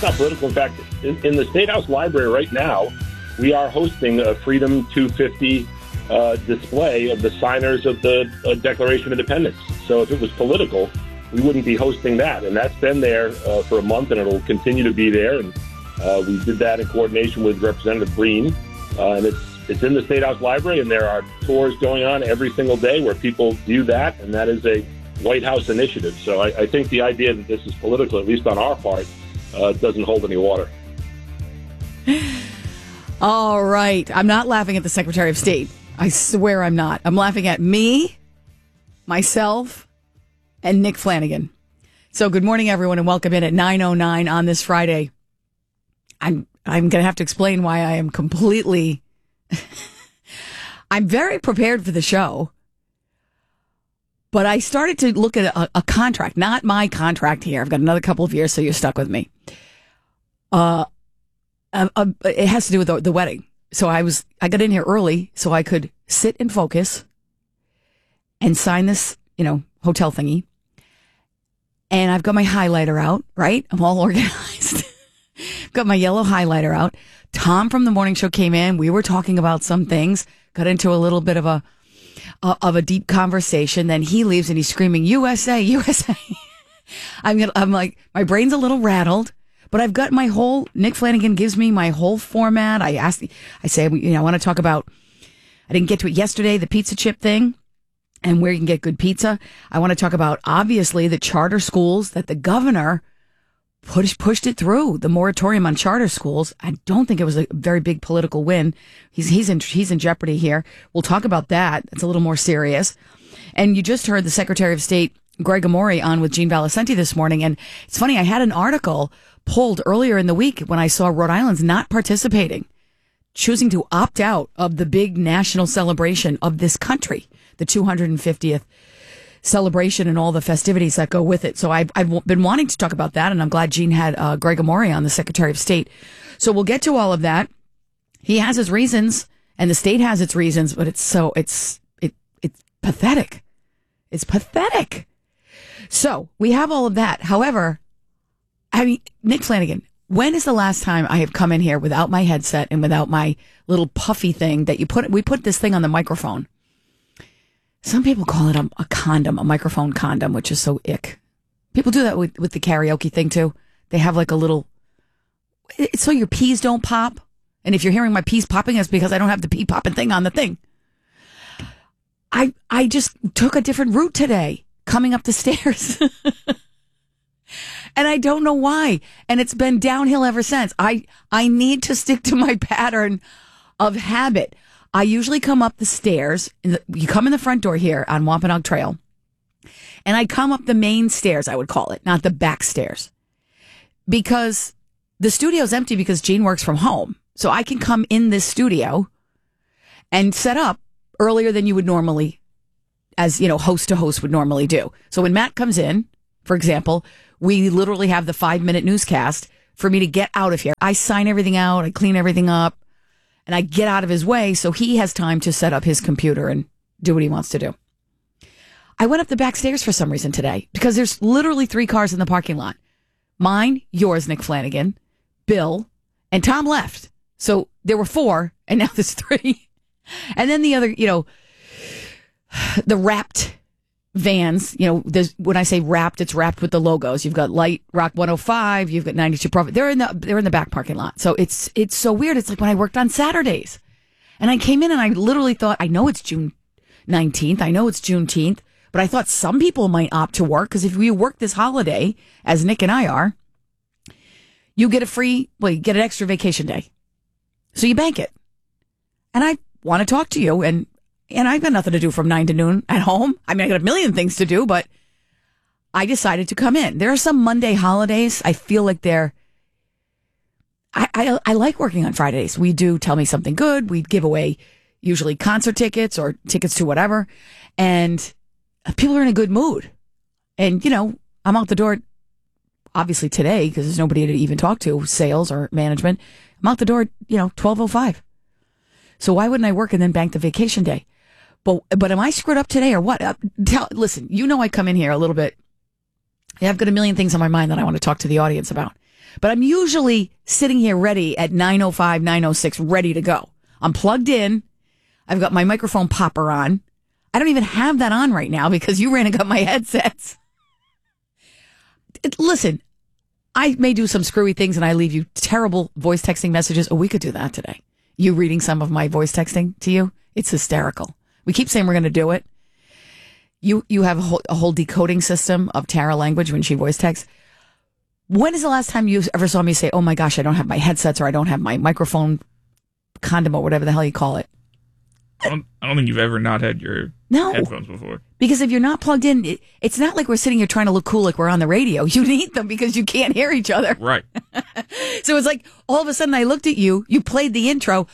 not political. In fact, in the State House Library right now, we are hosting a Freedom 250 display of the signers of the Declaration of Independence. So if it was political, we wouldn't be hosting that. And that's been there for a month, and it'll continue to be there. And we did that in coordination with Representative Breen. And it's in the State House Library, and there are tours going on every single day where people view that, and that is a White House initiative. So I think the idea that this is political, at least on our part, doesn't hold any water. All right. I'm not laughing at the Secretary of State. I swear I'm not. I'm laughing at me, myself, and Nick Flanagan. So good morning, everyone, and welcome in at 9:09 on this Friday. I'm going to have to explain why I am completely... I'm very prepared for the show, but I started to look at a contract, not my contract here. I've got another couple of years, so you're stuck with me. It has to do with the wedding. So I got in here early so I could sit and focus and sign this, hotel thingy. And I've got my highlighter out, right? I'm all organized. Got my yellow highlighter out. Tom from the morning show came in. We were talking about some things, got into a little bit of a deep conversation. Then he leaves and he's screaming, USA, USA. I'm like, my brain's a little rattled, but I've got my whole, Nick Flanagan gives me my whole format. I say, I want to talk about, I didn't get to it yesterday, the pizza chip thing and where you can get good pizza. I want to talk about, obviously, the charter schools that the governor pushed it through, the moratorium on charter schools. I don't think it was a very big political win. He's in jeopardy here. We'll talk about that. It's a little more serious. And you just heard the Secretary of State, Greg Amore, on with Gene Valicenti this morning. And it's funny, I had an article pulled earlier in the week when I saw Rhode Island's not participating, choosing to opt out of the big national celebration of this country, the 250th celebration and all the festivities that go with it. So I've been wanting to talk about that, and I'm glad Gene had Greg Amore on, the Secretary of State. So we'll get to all of that. He has his reasons, and the state has its reasons, but it's pathetic. It's pathetic. So we have all of that. However, Nick Flanagan, when is the last time I have come in here without my headset and without my little puffy thing that we put this thing on the microphone? Some people call it a condom, a microphone condom, which is so ick. People do that with the karaoke thing too. They have like a little, it's so your peas don't pop. And if you're hearing my peas popping, it's because I don't have the pea popping thing on the thing. I just took a different route today, coming up the stairs. And I don't know why. And it's been downhill ever since. I need to stick to my pattern of habit. I usually come up the stairs. You come in the front door here on Wampanoag Trail. And I come up the main stairs, I would call it, not the back stairs. Because the studio's empty because Gene works from home. So I can come in this studio and set up earlier than you would normally, as, host to host would normally do. So when Matt comes in, for example, we literally have the 5-minute newscast for me to get out of here. I sign everything out. I clean everything up. And I get out of his way so he has time to set up his computer and do what he wants to do. I went up the back stairs for some reason today because there's literally 3 cars in the parking lot. Mine, yours, Nick Flanagan, Bill, and Tom left. So there were 4, and now there's 3. And then the other, the wrapped vans, when I say wrapped, it's wrapped with the logos. You've got Light Rock 105, you've got 92 Profit. They're in the back parking lot. So it's so weird. It's like when I worked on Saturdays. And I came in and I literally thought, I know it's June 19th. I know it's Juneteenth, but I thought some people might opt to work because if we work this holiday, as Nick and I are, you get you get an extra vacation day. So you bank it. And I want to talk to you, and I've got nothing to do from 9 to noon at home. I mean, I got a million things to do, but I decided to come in. There are some Monday holidays. I feel like I like working on Fridays. We do Tell Me Something Good. We give away usually concert tickets or tickets to whatever. And people are in a good mood. And, I'm out the door, obviously today, because there's nobody to even talk to, sales or management. I'm out the door, 12:05. So why wouldn't I work and then bank the vacation day? But am I screwed up today or what? Listen, I come in here a little bit. I've got a million things on my mind that I want to talk to the audience about. But I'm usually sitting here ready at 9:05, 9:06, ready to go. I'm plugged in. I've got my microphone popper on. I don't even have that on right now because you ran and got my headsets. Listen, I may do some screwy things and I leave you terrible voice texting messages. Oh, we could do that today. You reading some of my voice texting to you? It's hysterical. We keep saying we're going to do it. You have a whole decoding system of Tara language when she voice texts. When is the last time you ever saw me say, oh my gosh, I don't have my headsets or I don't have my microphone condom or whatever the hell you call it? I don't think you've ever not had your headphones before. Because if you're not plugged in, it's not like we're sitting here trying to look cool like we're on the radio. You need them because you can't hear each other. Right. So it's like all of a sudden I looked at you, you played the intro,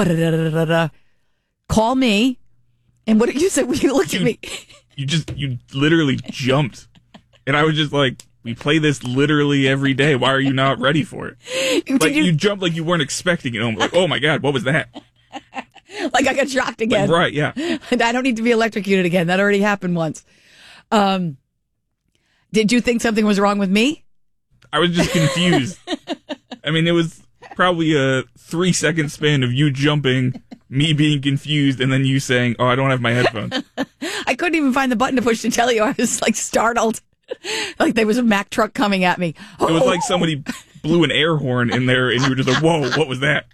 call me, and what you said when you looked at me. You literally jumped. And I was just like, we play this literally every day. Why are you not ready for it? Like you jumped like you weren't expecting it. I'm like, oh my God, what was that? Like I got shocked again. Like, right, yeah. And I don't need to be electrocuted again. That already happened once. Did you think something was wrong with me? I was just confused. I mean, it was probably a 3-second span of you jumping, me being confused, and then you saying, oh, I don't have my headphones. I couldn't even find the button to push to tell you. I was like startled. Like there was a Mack truck coming at me. It was like somebody blew an air horn in there, and you were just like, whoa, what was that?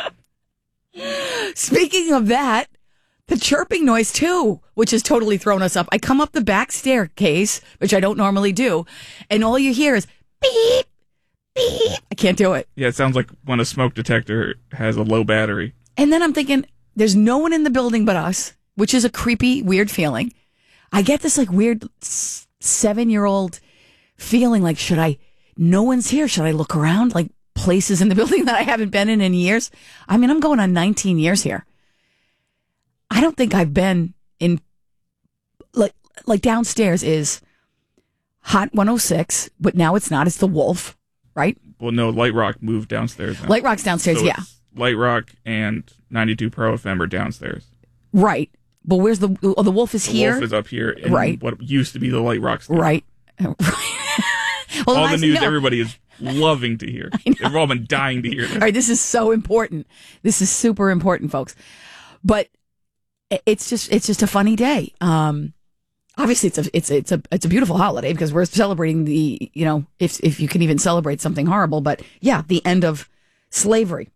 Speaking of that, the chirping noise too, which has totally thrown us up. I come up the back staircase, which I don't normally do, and all you hear is beep, beep. I can't do it. Yeah, it sounds like when a smoke detector has a low battery. And then I'm thinking, there's no one in the building but us, which is a creepy, weird feeling. I get this like weird 7-year-old feeling like, no one's here. Should I look around? Like places in the building that I haven't been in years. I mean, I'm going on 19 years here. I don't think I've been in, like downstairs is Hot 106, but now it's not. It's the Wolf, right? Well, no, Light Rock moved downstairs now. Light Rock's downstairs, so yeah. Light Rock and 92 Pro FM are downstairs. Right. But where's the Wolf is here? The Wolf is up here in right. what used to be the Light Rock studio. Right. Well, all the news everybody is loving to hear. They've all been dying to hear this. All right, this is so important. This is super important, folks. But it's just a funny day. Obviously it's a beautiful holiday because we're celebrating the, if you can even celebrate something horrible, but yeah, the end of slavery.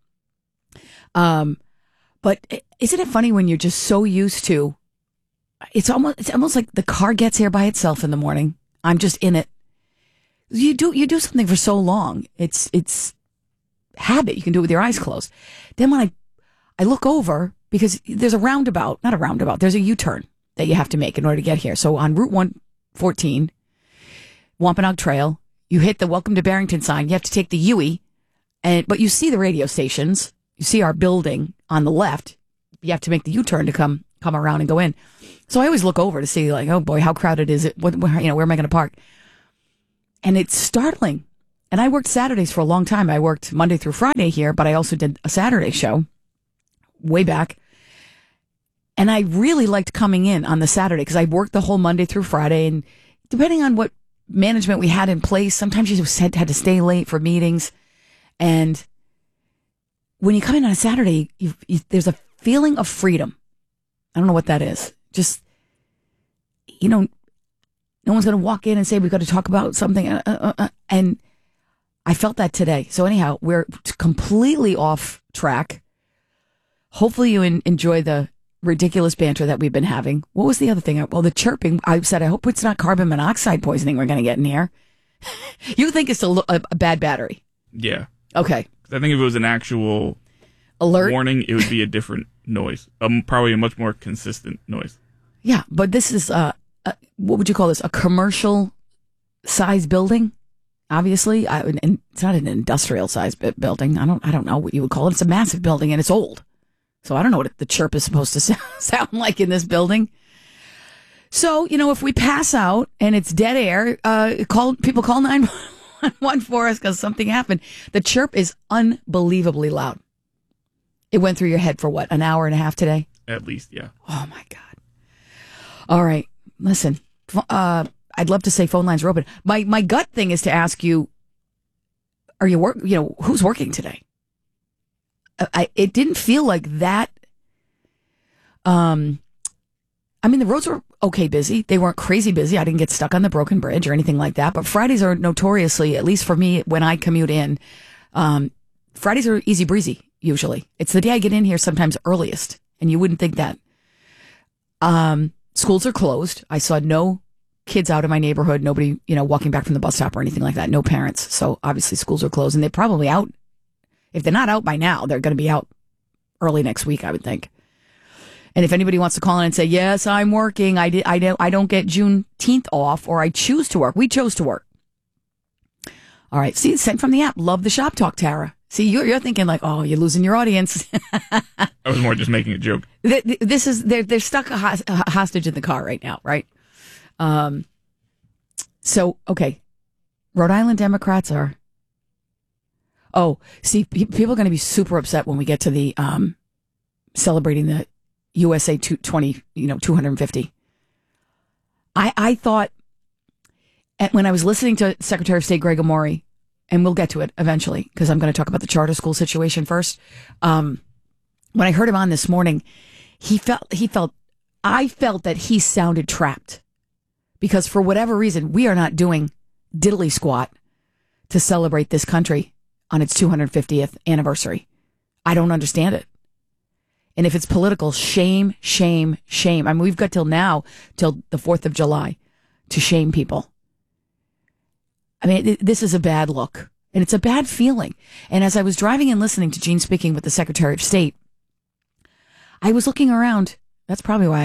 But isn't it funny when you're just so used to, it's almost like the car gets here by itself in the morning. I'm just in it. You do something for so long. It's habit. You can do it with your eyes closed. Then when I look over, because there's not a roundabout, there's a U-turn that you have to make in order to get here. So on Route 114, Wampanoag Trail, you hit the Welcome to Barrington sign. You have to take the UE, but you see the radio stations. You see our building on the left. You have to make the U-turn to come around and go in. So I always look over to see, like, oh boy, how crowded is it? Where am I going to park? And it's startling. And I worked Saturdays for a long time. I worked Monday through Friday here, but I also did a Saturday show way back. And I really liked coming in on the Saturday because I worked the whole Monday through Friday. And depending on what management we had in place, sometimes you had to stay late for meetings. And when you come in on a Saturday, there's a feeling of freedom. I don't know what that is. Just, no one's going to walk in and say, we've got to talk about something. And I felt that today. So anyhow, we're completely off track. Hopefully you enjoy the ridiculous banter that we've been having. What was the other thing? Well, the chirping. I said, I hope it's not carbon monoxide poisoning we're going to get in here. You think it's a bad battery? Yeah. Okay. I think if it was an actual alert warning, it would be a different noise. Probably a much more consistent noise. Yeah, but this is what would you call this? A commercial size building? Obviously, and it's not an industrial size building. I don't know what you would call it. It's a massive building and it's old. So I don't know what the chirp is supposed to sound like in this building. So, if we pass out and it's dead air, call 911 for us because something happened. The chirp is unbelievably loud. It went through your head for what, an hour and a half today? At least, yeah. Oh my God. All right. Listen, I'd love to say phone lines are open. My gut thing is to ask you, are you work? You know, who's working today? It didn't feel like that. I mean, the roads were okay busy. They weren't crazy busy. I didn't get stuck on the broken bridge or anything like that. But Fridays are notoriously, at least for me, when I commute in, Fridays are easy breezy, usually. It's the day I get in here sometimes earliest, and you wouldn't think that. Schools are closed. I saw no kids out in my neighborhood, nobody, walking back from the bus stop or anything like that, no parents. So obviously schools are closed, and they're probably out. If they're not out by now, they're going to be out early next week, I would think. And if anybody wants to call in and say, yes, I'm working, I don't get Juneteenth off, or I choose to work. We chose to work. All right. See, sent from the app. Love the shop talk, Tara. See, you're thinking like, oh, you're losing your audience. I was more just making a joke. They're stuck hostage in the car right now, right? So, okay. Rhode Island Democrats are. Oh, see, people are going to be super upset when we get to the celebrating the USA 250. I thought when I was listening to Secretary of State Greg Amore, and we'll get to it eventually because I'm going to talk about the charter school situation first. When I heard him on this morning, I felt that he sounded trapped because for whatever reason, we are not doing diddly squat to celebrate this country on its 250th anniversary. I don't understand it. And if it's political, shame, shame, shame. I mean, we've got till the 4th of July to shame people. I mean, this is a bad look and it's a bad feeling. And as I was driving and listening to Gene speaking with the Secretary of State, I was looking around. That's probably why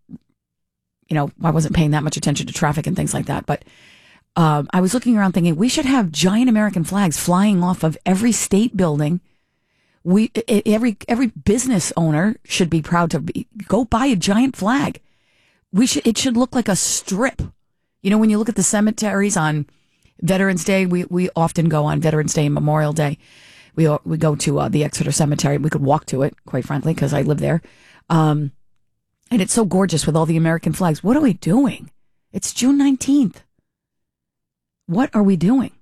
I wasn't paying that much attention to traffic and things like that. But I was looking around thinking we should have giant American flags flying off of every state building. Every business owner should be proud to go buy a giant flag. It should look like a strip. When you look at the cemeteries on Veterans Day, we often go on Veterans Day and Memorial Day. We go to the Exeter Cemetery. We could walk to it, quite frankly, because I live there. And it's so gorgeous with all the American flags. What are we doing? It's June 19th. What are we doing?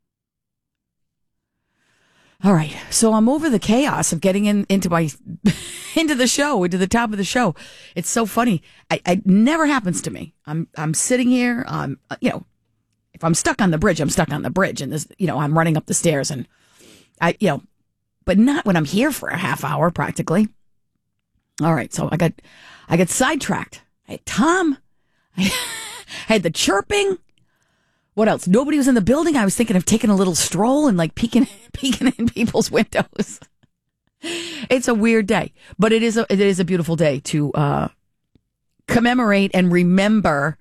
All right. So I'm over the chaos of getting into the show, into the top of the show. It's so funny. It never happens to me. I'm sitting here, if I'm stuck on the bridge, I'm stuck on the bridge and this, I'm running up the stairs and but not when I'm here for a half hour practically. All right. So I got sidetracked. I had Tom. I had the chirping. What else? Nobody was in the building. I was thinking of taking a little stroll and like peeking in people's windows. It's a weird day, but it is a beautiful day to commemorate and remember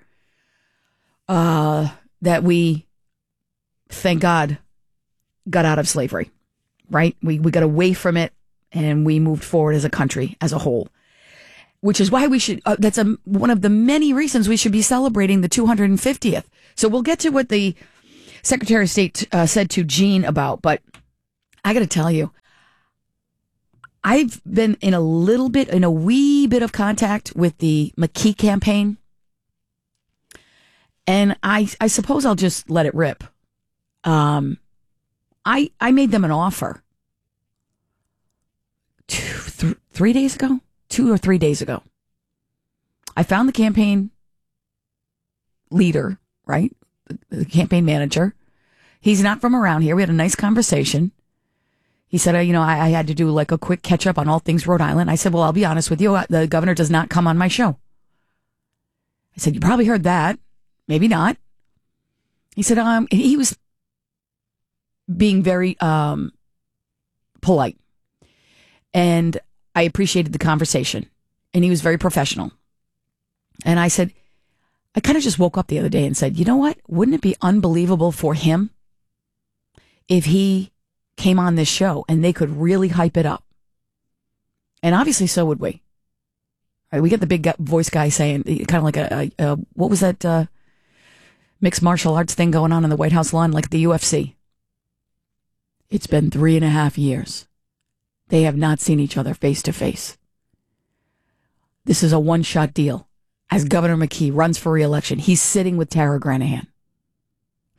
that we, thank God, got out of slavery, right? We got away from it and we moved forward as a country as a whole, which is why we should, that's one of the many reasons we should be celebrating the 250th. So we'll get to what the Secretary of State said to Gene about, but I got to tell you, I've been in a wee bit of contact with the McKee campaign, and I suppose I'll just let it rip. I made them an offer 3 days ago, 2 or 3 days ago. I found the campaign leader, right? The campaign manager. He's not from around here. We had a nice conversation. He said, I had to do like a quick catch up on all things Rhode Island. I said, well, I'll be honest with you. The governor does not come on my show. I said, you probably heard that. Maybe not. He said, he was being very polite. And I appreciated the conversation. And he was very professional. And I said, I kind of just woke up the other day and said, you know what? Wouldn't it be unbelievable for him if he came on this show and they could really hype it up? And obviously so would we. Right, we get the big voice guy saying, kind of like what was that mixed martial arts thing going on in the White House lawn, like the UFC? It's been 3.5 years. They have not seen each other face to face. This is a one-shot deal. As Governor McKee runs for re-election, he's sitting with Tara Granahan.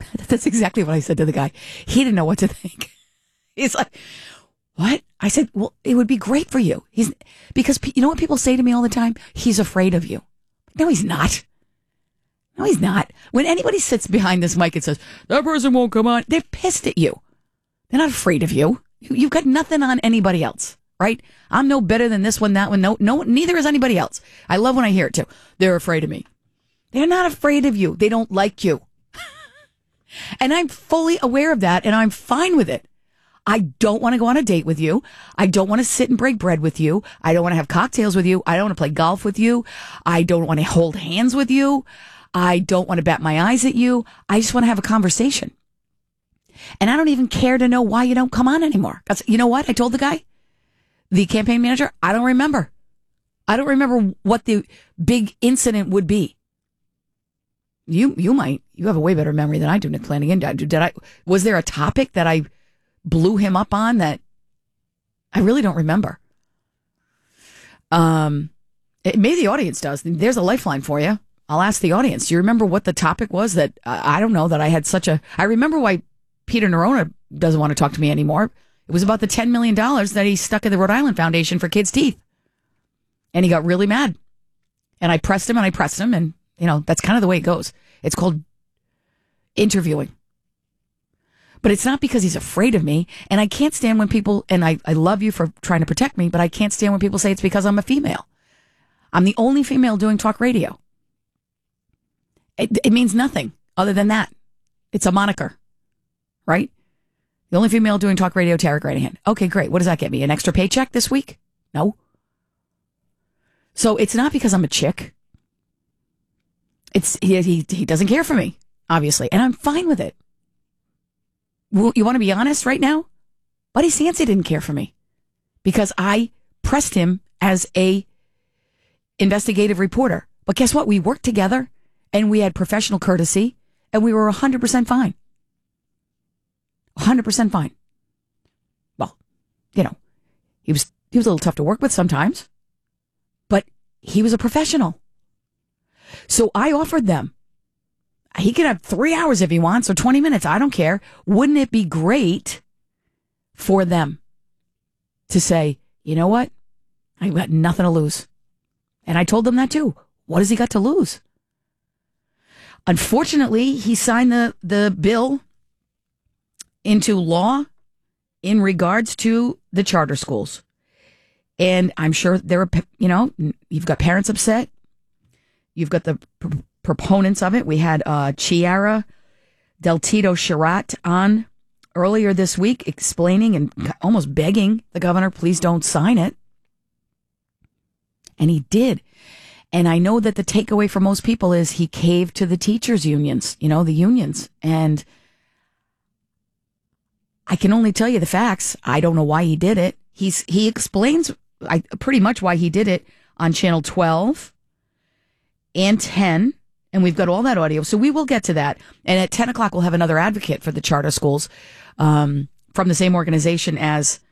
That's exactly what I said to the guy. He didn't know what to think. He's like, what? I said, well, it would be great for you. Because you know what people say to me all the time? He's afraid of you. No, he's not. No, he's not. When anybody sits behind this mic and says, that person won't come on, they're pissed at you. They're not afraid of you. You've got nothing on anybody else, right? I'm no better than this one, that one. No, neither is anybody else. I love when I hear it too. They're afraid of me. They're not afraid of you. They don't like you. And I'm fully aware of that, and I'm fine with it. I don't want to go on a date with you. I don't want to sit and break bread with you. I don't want to have cocktails with you. I don't want to play golf with you. I don't want to hold hands with you. I don't want to bat my eyes at you. I just want to have a conversation. And I don't even care to know why you don't come on anymore. You know what? I told the guy, the campaign manager, I don't remember. I don't remember what the big incident would be. You might. You have a way better memory than I do, Nick Flanagan. Was there a topic that I blew him up on that I really don't remember? Maybe the audience does. There's a lifeline for you. I'll ask the audience. Do you remember what the topic was that I don't know that I had I remember why Peter Nerona doesn't want to talk to me anymore. It was about the $10 million that he stuck in the Rhode Island Foundation for kids' teeth. And he got really mad. And I pressed him, and that's kind of the way it goes. It's called interviewing. But it's not because he's afraid of me. And I can't stand when people, and I love you for trying to protect me, but I can't stand when people say it's because I'm a female. I'm the only female doing talk radio. It means nothing other than that. It's a moniker, right? The only female doing talk radio, Tara Granahan. Okay, great. What does that get me? An extra paycheck this week? No. So it's not because I'm a chick. He doesn't care for me, obviously, and I'm fine with it. You want to be honest right now? Buddy Sansi didn't care for me because I pressed him as a investigative reporter. But guess what? We worked together and we had professional courtesy and we were 100% fine. 100% fine. Well, he was a little tough to work with sometimes, but he was a professional. So I offered them. He could have 3 hours if he wants, or 20 minutes. I don't care. Wouldn't it be great for them to say, you know what? I've got nothing to lose. And I told them that too. What has he got to lose? Unfortunately, he signed the bill into law in regards to the charter schools. And I'm sure you've got parents upset. You've got the proponents of it. We had Chiara Del Tito Chirat on earlier this week explaining and almost begging the governor, please don't sign it. And he did. And I know that the takeaway for most people is he caved to the teachers' unions, the unions. And I can only tell you the facts. I don't know why he did it. He explains pretty much why he did it on Channel 12 and 10. And we've got all that audio. So we will get to that. And at 10 o'clock, we'll have another advocate for the charter schools from the same organization as